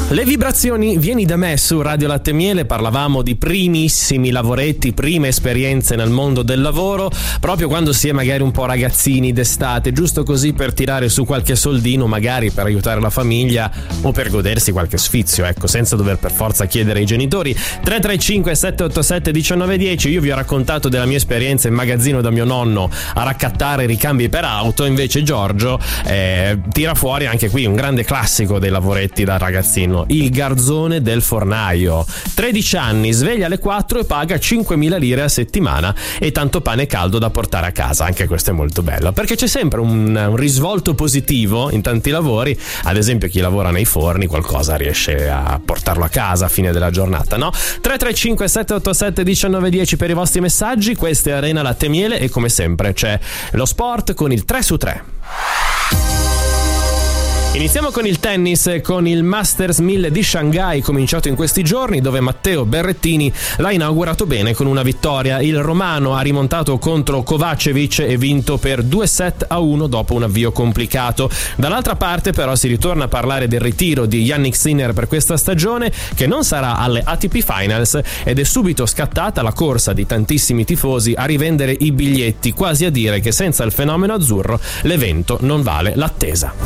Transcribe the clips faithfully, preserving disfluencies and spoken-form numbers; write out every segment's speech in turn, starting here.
Le vibrazioni, vieni da me su Radio Latte Miele. Parlavamo di primissimi lavoretti, prime esperienze nel mondo del lavoro, proprio quando si è magari un po' ragazzini d'estate, giusto così per tirare su qualche soldino, magari per aiutare la famiglia o per godersi qualche sfizio, ecco, senza dover per forza chiedere ai genitori. Tre tre cinque sette otto sette uno nove uno zero. Io vi ho raccontato della mia esperienza in magazzino da mio nonno a raccattare ricambi per auto, invece Giorgio eh, tira fuori anche qui un grande classico dei lavoretti da ragazzino: il garzone del fornaio. Tredici anni, sveglia alle quattro e paga cinquemila lire a settimana e tanto pane caldo da portare a casa. Anche questo è molto bello, perché c'è sempre un, un risvolto positivo in tanti lavori. Ad esempio chi lavora nei forni qualcosa riesce a portarlo a casa a fine della giornata, no? Tre tre cinque sette otto sette uno nove uno zero per i vostri messaggi. Questa è Arena Latte Miele e come sempre c'è lo sport con il tre su tre. Iniziamo con il tennis e con il Masters mille di Shanghai, cominciato in questi giorni, dove Matteo Berrettini l'ha inaugurato bene con una vittoria. Il romano ha rimontato contro Kovacevic e vinto per due set a uno dopo un avvio complicato. Dall'altra parte però si ritorna a parlare del ritiro di Jannik Sinner per questa stagione, che non sarà alle A T P Finals, ed è subito scattata la corsa di tantissimi tifosi a rivendere i biglietti, quasi a dire che senza il fenomeno azzurro l'evento non vale l'attesa.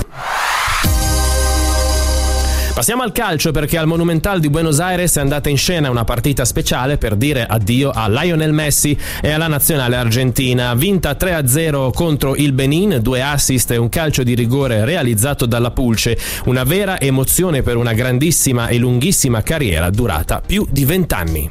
Passiamo al calcio, perché al Monumental di Buenos Aires è andata in scena una partita speciale per dire addio a Lionel Messi e alla nazionale argentina. Vinta tre a zero contro il Benin, due assist e un calcio di rigore realizzato dalla Pulce. Una vera emozione per una grandissima e lunghissima carriera durata più di vent'anni.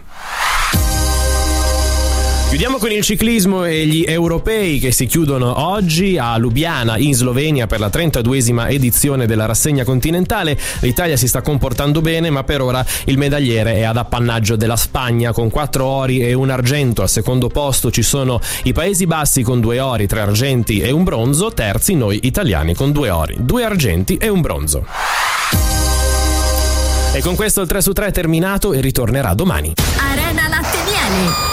Chiudiamo con il ciclismo e gli europei che si chiudono oggi a Lubiana in Slovenia per la trentaduesima edizione della rassegna continentale. L'Italia si sta comportando bene, ma per ora il medagliere è ad appannaggio della Spagna con quattro ori e un argento. Al secondo posto ci sono i Paesi Bassi con due ori, tre argenti e un bronzo. Terzi noi italiani con due ori, due argenti e un bronzo. E con questo il tre su tre è terminato e ritornerà domani. Arena Latte Miele.